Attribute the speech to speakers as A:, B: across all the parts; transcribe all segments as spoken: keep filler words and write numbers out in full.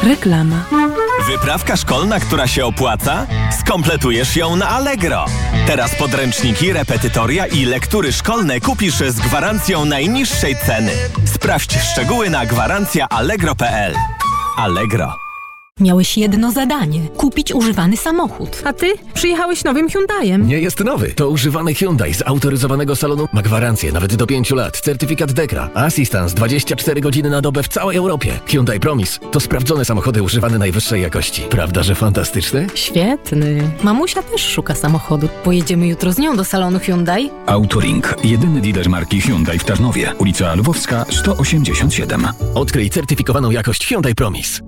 A: Reklama.
B: Wyprawka szkolna, która się opłaca? Skompletujesz ją na Allegro. Teraz podręczniki, repetytoria i lektury szkolne kupisz z gwarancją najniższej ceny. Sprawdź szczegóły na gwarancja allegro kropka p l. Allegro.
C: Miałeś jedno zadanie – kupić używany samochód.
A: A ty? Przyjechałeś nowym Hyundaiem.
D: Nie jest nowy. To używany Hyundai z autoryzowanego salonu. Ma gwarancję nawet do pięciu lat. Certyfikat Dekra. Asystans dwadzieścia cztery godziny na dobę w całej Europie. Hyundai Promise to sprawdzone samochody używane najwyższej jakości. Prawda, że fantastyczne?
C: Świetny. Mamusia też szuka samochodu. Pojedziemy jutro z nią do salonu Hyundai?
E: Autoring. Jedyny dealer marki Hyundai w Tarnowie. Ulica Lwowska sto osiemdziesiąt siedem.
D: Odkryj certyfikowaną jakość Hyundai Promise.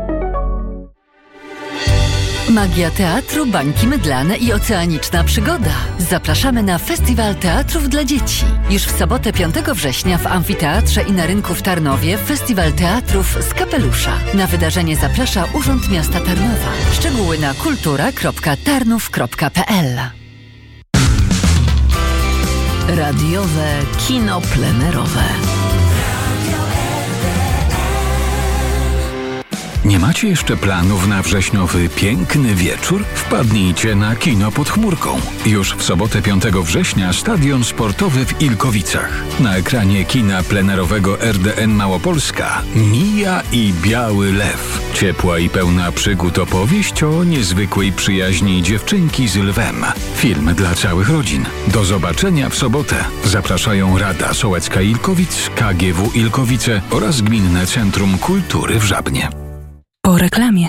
F: Magia teatru, bańki mydlane i oceaniczna przygoda. Zapraszamy na Festiwal Teatrów dla Dzieci. Już w sobotę piątego września w Amfiteatrze i na rynku w Tarnowie Festiwal Teatrów z kapelusza. Na wydarzenie zaprasza Urząd Miasta Tarnowa. Szczegóły na kultura kropka tarnów kropka p l.
C: Radiowe kino plenerowe.
E: Nie macie jeszcze planów na wrześniowy piękny wieczór? Wpadnijcie na kino pod chmurką. Już w sobotę piątego września Stadion Sportowy w Ilkowicach. Na ekranie kina plenerowego R D N Małopolska Mija i Biały Lew. Ciepła i pełna przygód opowieść o niezwykłej przyjaźni dziewczynki z lwem. Film dla całych rodzin. Do zobaczenia w sobotę. Zapraszają Rada Sołecka Ilkowic, K G W Ilkowice oraz Gminne Centrum Kultury w Żabnie.
A: Po reklamie.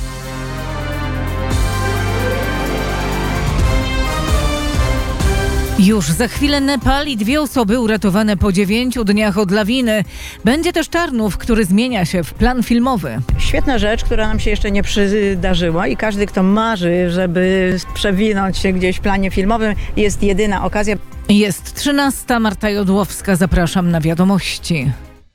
G: Już za chwilę Nepal i dwie osoby uratowane po dziewięciu dniach od lawiny. Będzie też Tarnów, który zmienia się w plan filmowy.
H: Świetna rzecz, która nam się jeszcze nie przydarzyła i każdy, kto marzy, żeby przewinąć się gdzieś w planie filmowym, jest jedyna okazja.
G: Jest trzynasta, Marta Jodłowska, zapraszam na wiadomości.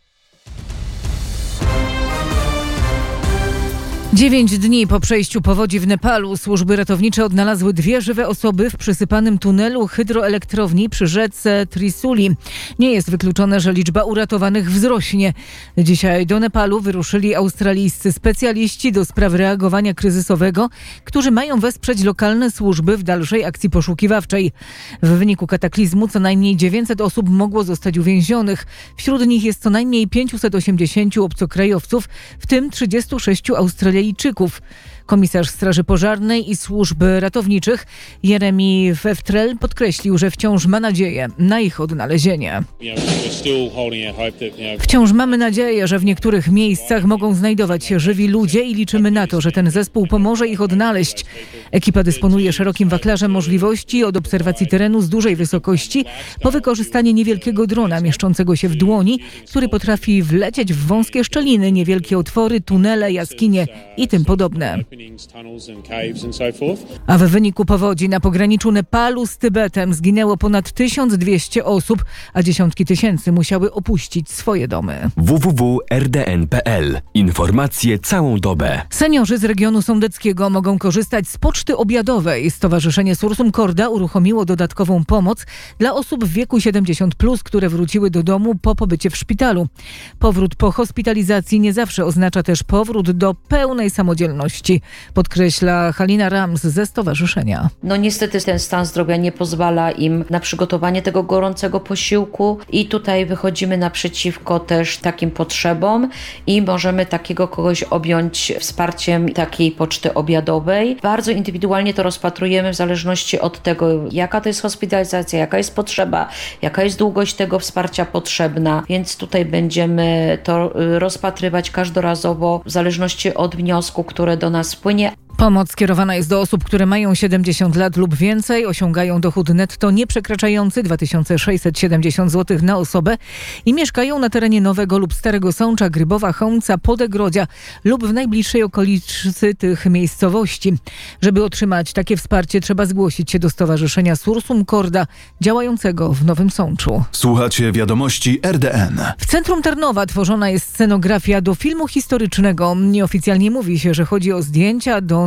G: Dziewięć dni po przejściu powodzi w Nepalu służby ratownicze odnalazły dwie żywe osoby w przysypanym tunelu hydroelektrowni przy rzece Trisuli. Nie jest wykluczone, że liczba uratowanych wzrośnie. Dzisiaj do Nepalu wyruszyli australijscy specjaliści do spraw reagowania kryzysowego, którzy mają wesprzeć lokalne służby w dalszej akcji poszukiwawczej. W wyniku kataklizmu co najmniej dziewięćset osób mogło zostać uwięzionych. Wśród nich jest co najmniej pięćset osiemdziesiąt obcokrajowców, w tym trzydziestu sześciu Australijczyków. Komisarz Straży Pożarnej i Służb Ratowniczych Jeremy Feftrel podkreślił, że wciąż ma nadzieję na ich odnalezienie. Wciąż mamy nadzieję, że w niektórych miejscach mogą znajdować się żywi ludzie i liczymy na to, że ten zespół pomoże ich odnaleźć. Ekipa dysponuje szerokim wachlarzem możliwości od obserwacji terenu z dużej wysokości po wykorzystanie niewielkiego drona mieszczącego się w dłoni, który potrafi wlecieć w wąskie szczeliny, niewielkie otwory, tunele, jaskinie i tym podobne. A w wyniku powodzi na pograniczu Nepalu z Tybetem zginęło ponad tysiąc dwieście osób, a dziesiątki tysięcy musiały opuścić swoje domy.
I: w w w kropka r d n kropka p l. Informacje całą dobę.
G: Seniorzy z regionu sądeckiego mogą korzystać z poczty obiadowej. Stowarzyszenie Sursum Corda uruchomiło dodatkową pomoc dla osób w wieku siedemdziesiąt plus, które wróciły do domu po pobycie w szpitalu. Powrót po hospitalizacji nie zawsze oznacza też powrót do pełnej samodzielności, podkreśla Halina Rams ze stowarzyszenia.
J: No niestety ten stan zdrowia nie pozwala im na przygotowanie tego gorącego posiłku i tutaj wychodzimy naprzeciwko też takim potrzebom i możemy takiego kogoś objąć wsparciem takiej poczty obiadowej. Bardzo indywidualnie to rozpatrujemy w zależności od tego, jaka to jest hospitalizacja, jaka jest potrzeba, jaka jest długość tego wsparcia potrzebna, więc tutaj będziemy to rozpatrywać każdorazowo w zależności od wniosku, które do nas wpłynie.
G: Pomoc skierowana jest do osób, które mają siedemdziesiąt lat lub więcej, osiągają dochód netto nieprzekraczający dwa tysiące sześćset siedemdziesiąt złotych na osobę i mieszkają na terenie Nowego lub Starego Sącza, Grybowa, Chełmca, Podegrodzia lub w najbliższej okolicy tych miejscowości. Żeby otrzymać takie wsparcie, trzeba zgłosić się do Stowarzyszenia Sursum Corda działającego w Nowym Sączu.
K: Słuchacie wiadomości R D N.
G: W centrum Tarnowa tworzona jest scenografia do filmu historycznego. Nieoficjalnie mówi się, że chodzi o zdjęcia do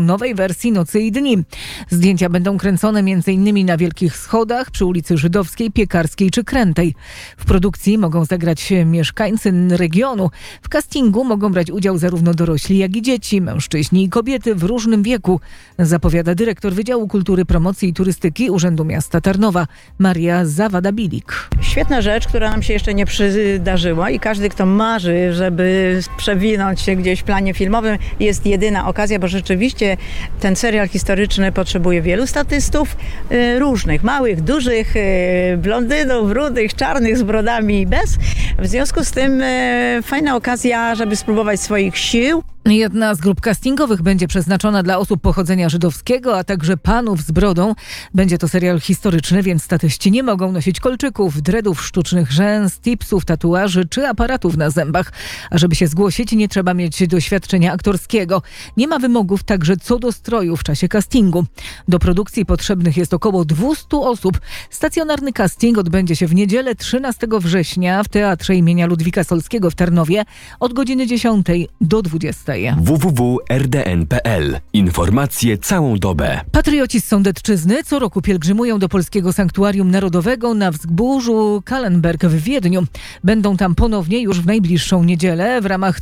G: nowej wersji Nocy i Dni. Zdjęcia będą kręcone m.in. na Wielkich Schodach, przy ulicy Żydowskiej, Piekarskiej czy Krętej. W produkcji mogą zagrać mieszkańcy regionu. W castingu mogą brać udział zarówno dorośli, jak i dzieci, mężczyźni i kobiety w różnym wieku, zapowiada dyrektor Wydziału Kultury, Promocji i Turystyki Urzędu Miasta Tarnowa, Maria Zawada-Bilik.
H: Świetna rzecz, która nam się jeszcze nie przydarzyła i każdy, kto marzy, żeby przewinąć się gdzieś w planie filmowym, jest jedyna okazja, bo rzeczywiście ten serial historyczny potrzebuje wielu statystów, y, różnych, małych, dużych, y, blondynów, rudych, czarnych, z brodami i bez. W związku z tym y, fajna okazja, żeby spróbować swoich sił.
G: Jedna z grup castingowych będzie przeznaczona dla osób pochodzenia żydowskiego, a także panów z brodą. Będzie to serial historyczny, więc statyści nie mogą nosić kolczyków, dreadów, sztucznych rzęs, tipsów, tatuaży czy aparatów na zębach. A żeby się zgłosić, nie trzeba mieć doświadczenia aktorskiego. Nie ma wymogów także co do stroju w czasie castingu. Do produkcji potrzebnych jest około dwieście osób. Stacjonarny casting odbędzie się w niedzielę trzynastego września w Teatrze imienia Ludwika Solskiego w Tarnowie od godziny dziesiątej do dwudziestej.
I: w w w kropka r d n kropka p l. Informacje całą dobę.
G: Patrioci z Sądecczyzny co roku pielgrzymują do Polskiego Sanktuarium Narodowego na wzgórzu Kahlenberg w Wiedniu. Będą tam ponownie już w najbliższą niedzielę w ramach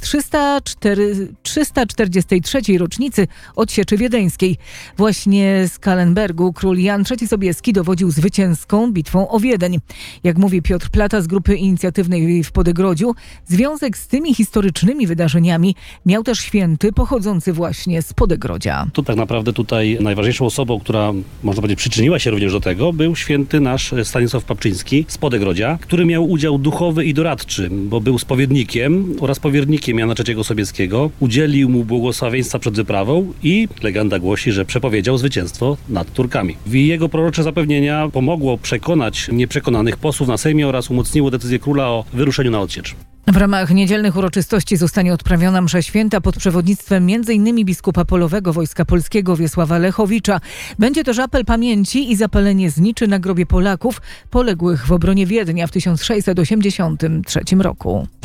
G: trzysta czterdziestej trzeciej rocznicy odsieczy wiedeńskiej. Właśnie z Kahlenbergu król Jan trzeci Sobieski dowodził zwycięską bitwą o Wiedeń. Jak mówi Piotr Plata z grupy inicjatywnej w Podegrodziu, związek z tymi historycznymi wydarzeniami miał też święty pochodzący właśnie z Podegrodzia.
L: To tak naprawdę tutaj najważniejszą osobą, która można powiedzieć przyczyniła się również do tego, był święty nasz Stanisław Papczyński z Podegrodzia, który miał udział duchowy i doradczy, bo był spowiednikiem oraz powiernikiem Jana trzeciego Sobieskiego. Udzielił mu błogosławieństwa przed wyprawą i legenda głosi, że przepowiedział zwycięstwo nad Turkami. Jego prorocze zapewnienia pomogło przekonać nieprzekonanych posłów na Sejmie oraz umocniło decyzję króla o wyruszeniu na odsiecz.
G: W ramach niedzielnych uroczystości zostanie odprawiona msza święta pod przewodnictwem m.in. biskupa polowego Wojska Polskiego Wiesława Lechowicza. Będzie też apel pamięci i zapalenie zniczy na grobie Polaków poległych w obronie Wiednia w tysiąc sześćset osiemdziesiątym trzecim roku.